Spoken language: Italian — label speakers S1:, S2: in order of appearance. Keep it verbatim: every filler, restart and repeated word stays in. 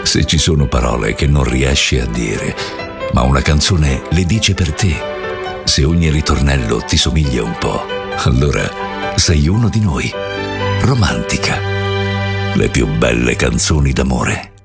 S1: Se ci sono parole che non riesci a dire, ma una canzone le dice per te, se ogni ritornello ti somiglia un po', allora sei uno di noi. Romantica. Le più belle canzoni d'amore.